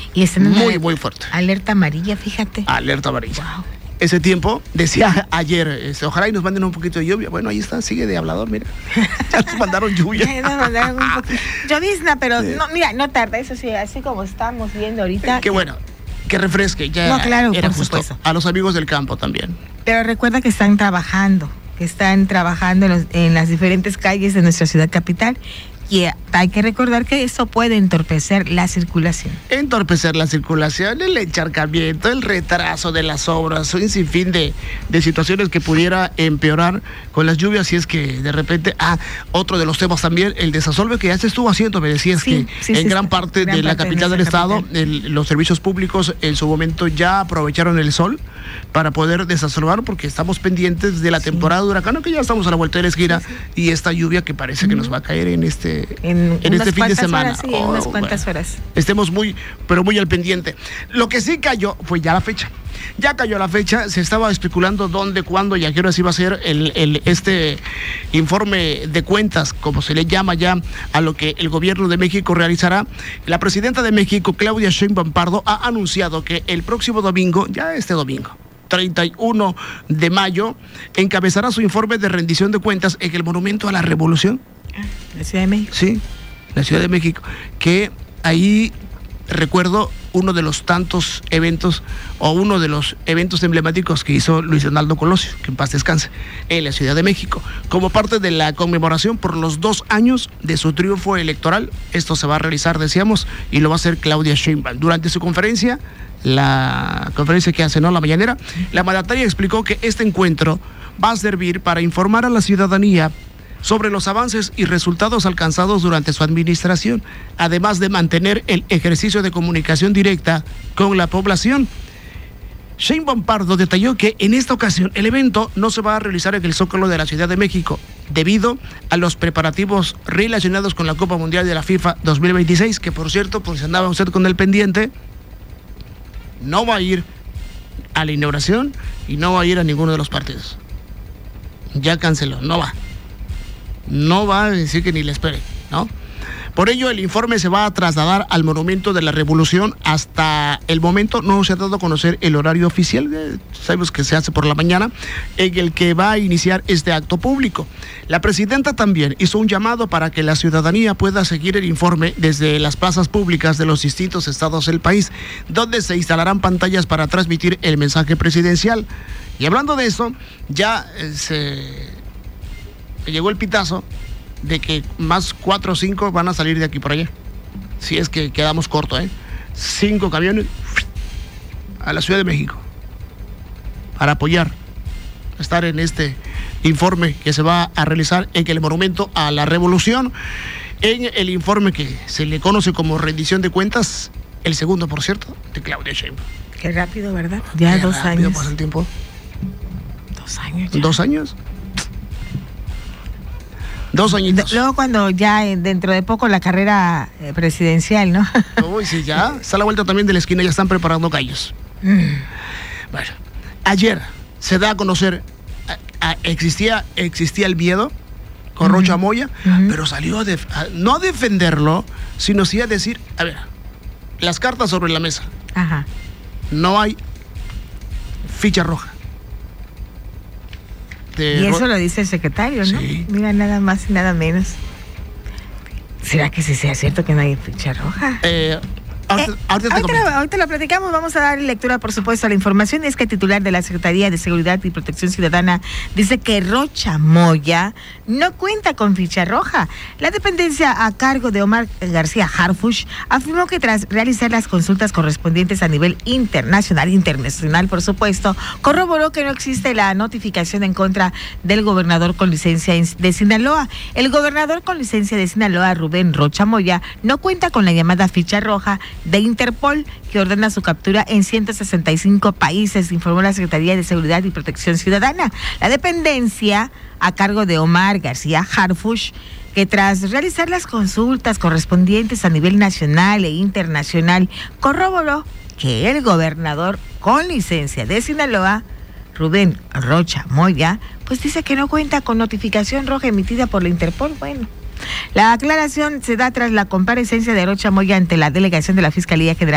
Y están muy fuerte. Alerta amarilla, fíjate. Alerta amarilla. Wow. Ese tiempo, decía ayer, ojalá y nos manden un poquito de lluvia. Bueno, ahí está, sigue de hablador, mira. Ya nos mandaron lluvia. Nos mandaron un poquito. Llovizna, pero no, mira, no tarda, eso sí, así como estamos viendo ahorita. Qué bueno, que refresque, ya no, claro, era por justo. Supuesto. A los amigos del campo también. Pero recuerda que están trabajando en las diferentes calles de nuestra ciudad capital. Y hay que recordar que eso puede entorpecer la circulación. Entorpecer la circulación, el encharcamiento, el retraso de las obras, un sinfín de situaciones que pudiera empeorar con las lluvias. Si es que de repente, otro de los temas también, el desasolve que ya se estuvo haciendo, me decías que en gran parte de la capital del estado, los servicios públicos en su momento ya aprovecharon el sol para poder desasolvar, porque estamos pendientes de la temporada de huracán, que ya estamos a la vuelta de la esquina, y esta lluvia que parece que nos va a caer en este fin de semana. Horas, sí, en unas cuantas horas. Estemos muy al pendiente. Lo que sí cayó fue ya la fecha. Ya cayó la fecha, se estaba especulando dónde, cuándo y a qué horas iba a ser este informe de cuentas, como se le llama ya a lo que el gobierno de México realizará. La presidenta de México, Claudia Sheinbaum Pardo, ha anunciado que el próximo domingo, ya este domingo, 31 de mayo, encabezará su informe de rendición de cuentas en el Monumento a la Revolución. ¿La Ciudad de México? Sí, la Ciudad de México, que ahí recuerdo uno de los tantos eventos, o uno de los eventos emblemáticos que hizo Luis Donaldo Colosio, que en paz descanse, en la Ciudad de México, como parte de la conmemoración por los 2 años de su triunfo electoral. Esto se va a realizar, decíamos, y lo va a hacer Claudia Sheinbaum. Durante su conferencia, la conferencia que hace, ¿no?, la mañanera, la mandataria explicó que este encuentro va a servir para informar a la ciudadanía sobre los avances y resultados alcanzados durante su administración, además de mantener el ejercicio de comunicación directa con la población. Sheinbaum Pardo detalló que en esta ocasión el evento no se va a realizar en el Zócalo de la Ciudad de México, debido a los preparativos relacionados con la Copa Mundial de la FIFA 2026, que por cierto, por si andaba usted con el pendiente, no va a ir a la inauguración y no va a ir a ninguno de los partidos. Ya canceló, no va. No va a decir que ni le espere, ¿no? Por ello, el informe se va a trasladar al Monumento de la Revolución. Hasta el momento no se ha dado a conocer el horario oficial, sabemos que se hace por la mañana, en el que va a iniciar este acto público. La presidenta también hizo un llamado para que la ciudadanía pueda seguir el informe desde las plazas públicas de los distintos estados del país, donde se instalarán pantallas para transmitir el mensaje presidencial. Y hablando de eso, ya llegó el pitazo de que más 4 o 5 van a salir de aquí por allá. Si es que quedamos cortos, 5 camiones a la Ciudad de México para apoyar, estar en este informe que se va a realizar en el Monumento a la Revolución, en el informe que se le conoce como rendición de cuentas, el segundo, por cierto, de Claudia Sheinbaum. Qué rápido, ¿verdad? Ya Qué 2 rápido años. pasa el tiempo. 2 años ya. 2 años. 2 añitos. Luego cuando ya dentro de poco la carrera presidencial, ¿no? Uy, sí, ya está a la vuelta también de la esquina, ya están preparando gallos. Bueno, ayer se da a conocer, existía el miedo con Rocha Moya, pero salió no a defenderlo, sino sí a decir, a ver, las cartas sobre la mesa. Ajá. No hay ficha roja. Y eso lo dice el secretario, ¿no? Sí. Mira, nada más y nada menos. ¿Será que sí sea cierto que no hay ficha roja? Ahorita lo platicamos. Vamos a dar lectura, por supuesto, a la información. Es que el titular de la Secretaría de Seguridad y Protección Ciudadana dice que Rocha Moya no cuenta con ficha roja. La dependencia a cargo de Omar García Harfuch afirmó que tras realizar las consultas correspondientes a nivel internacional, por supuesto, corroboró que no existe la notificación en contra del gobernador con licencia de Sinaloa. El gobernador con licencia de Sinaloa, Rubén Rocha Moya, no cuenta con la llamada ficha roja de Interpol, que ordena su captura en 165 países, informó la Secretaría de Seguridad y Protección Ciudadana. La dependencia, a cargo de Omar García Harfuch, que tras realizar las consultas correspondientes a nivel nacional e internacional, corroboró que el gobernador con licencia de Sinaloa, Rubén Rocha Moya, pues dice que no cuenta con notificación roja emitida por la Interpol. Bueno, la aclaración se da tras la comparecencia de Rocha Moya ante la delegación de la Fiscalía General